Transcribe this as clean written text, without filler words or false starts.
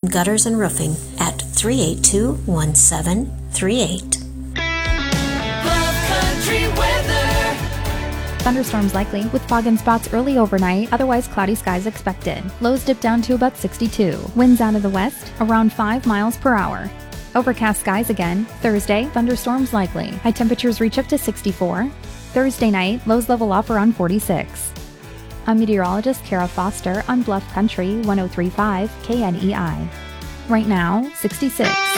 Gutters and Roofing at 382-1738. Thunderstorms likely, with fog and spots early overnight, otherwise cloudy skies expected. Lows dip down to about 62. Winds out of the west, around 5 miles per hour. Overcast skies again. Thursday, thunderstorms likely. High temperatures reach up to 64. Thursday night, lows level off around 46. I'm meteorologist Kara Foster on Bluff Country 103.5 KNEI. Right now, 66.